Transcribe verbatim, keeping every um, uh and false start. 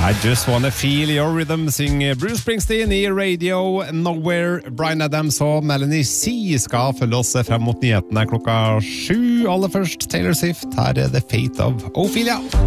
I just wanna feel your rhythm, synger Bruce Springsteen i Radio Nowhere. Bryan Adams og Melanie C skal følge oss frem mot nyhetene klokka sju. Aller først Taylor Swift, her er The Fate of Ophelia.